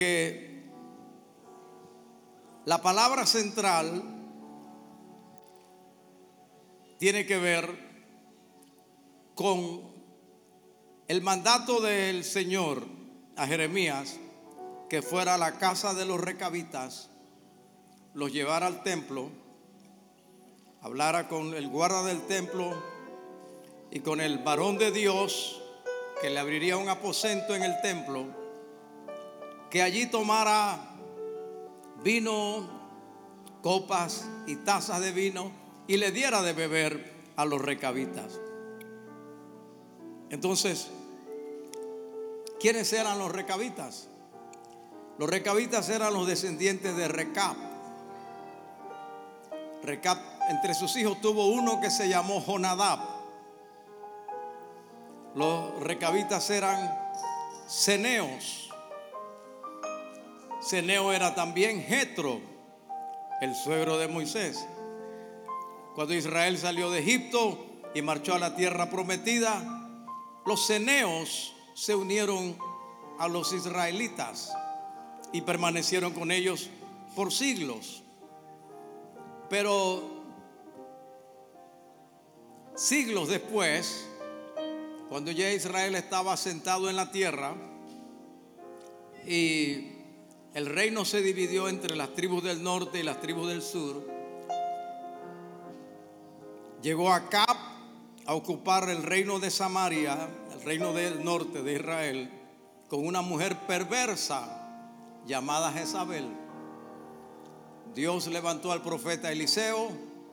que la palabra central tiene que ver con el mandato del Señor a Jeremías que fuera a la casa de los recabitas, los llevara al templo, hablara con el guarda del templo y con el varón de Dios que le abriría un aposento en el templo, que allí tomara vino, copas y tazas de vino y le diera de beber a los recabitas. Entonces, ¿quiénes eran los recabitas? Los recabitas eran los descendientes de Recab. Recab entre sus hijos tuvo uno que se llamó Jonadab. Los recabitas eran ceneos. Ceneo era también Jetro, el suegro de Moisés. Cuando Israel salió de Egipto y marchó a la tierra prometida, los ceneos se unieron a los israelitas y permanecieron con ellos por siglos. Pero siglos después, cuando ya Israel estaba asentado en la tierra y el reino se dividió entre las tribus del norte y las tribus del sur, llegó Acab a ocupar el reino de Samaria, el reino del norte de Israel, con una mujer perversa llamada Jezabel. Dios levantó al profeta Eliseo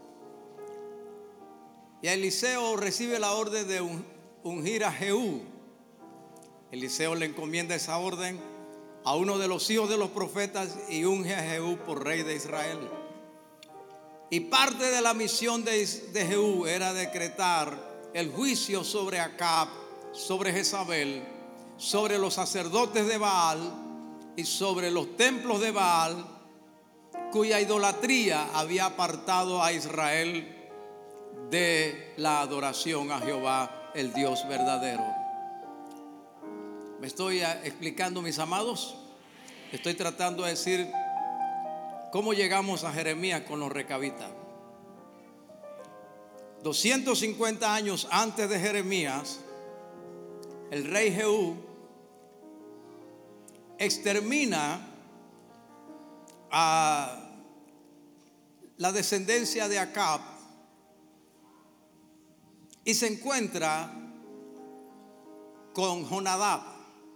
y a Eliseo recibe la orden de ungir a Jehú. Eliseo le encomienda esa orden a uno de los hijos de los profetas y unge a Jehú por rey de Israel. Y parte de la misión de Jehú era decretar el juicio sobre Acab, sobre Jezabel, sobre los sacerdotes de Baal y sobre los templos de Baal, cuya idolatría había apartado a Israel de la adoración a Jehová, el Dios verdadero. ¿Me estoy explicando, mis amados? Estoy tratando de decir cómo llegamos a Jeremías con los recabitas. 250 años antes de Jeremías, el rey Jehú extermina a la descendencia de Acab y se encuentra con Jonadab.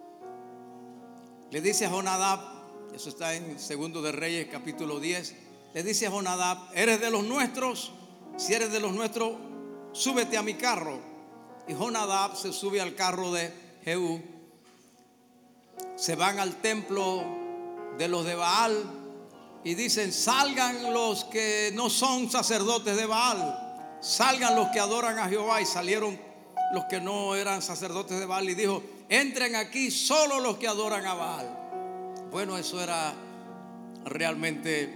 Le dice a Jonadab, eso está en Segundo de Reyes capítulo 10, le dice a Jonadab: ¿eres de los nuestros? Si eres de los nuestros, súbete a mi carro. Y Jonadab se sube al carro de Jehú. Se van al templo de los de Baal y dicen: salgan los que no son sacerdotes de Baal, salgan los que adoran a Jehová. Y salieron los que no eran sacerdotes de Baal y dijo: entren aquí solo los que adoran a Baal. Bueno, eso era realmente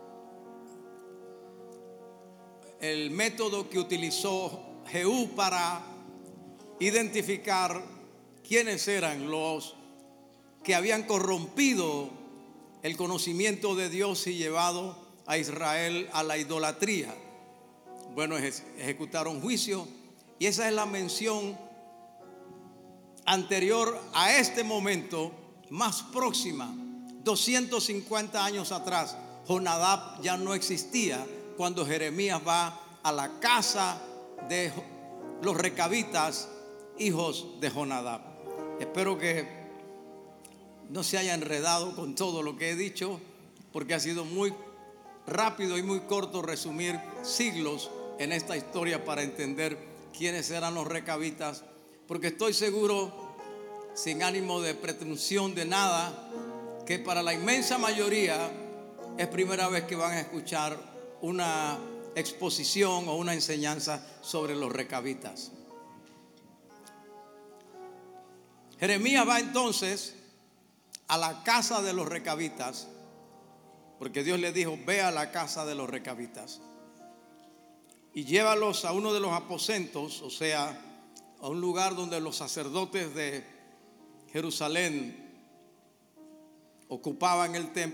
el método que utilizó Jehú para identificar quiénes eran los que habían corrompido el conocimiento de Dios y llevado a Israel a la idolatría. Bueno, ejecutaron juicio, y esa es la mención anterior a este momento, más próxima. 250 años atrás, Jonadab ya no existía cuando Jeremías va a la casa de los recabitas, hijos de Jonadab. Espero que no se haya enredado con todo lo que he dicho, porque ha sido muy rápido y muy corto resumir siglos en esta historia para entender quiénes eran los recabitas, porque estoy seguro, sin ánimo de pretensión de nada, que para la inmensa mayoría es primera vez que van a escuchar una exposición o una enseñanza sobre los recabitas. Jeremías va entonces a la casa de los recabitas, porque Dios le dijo: ve a la casa de los recabitas y llévalos a uno de los aposentos, o sea, a un lugar donde los sacerdotes de Jerusalén ocupaban el templo.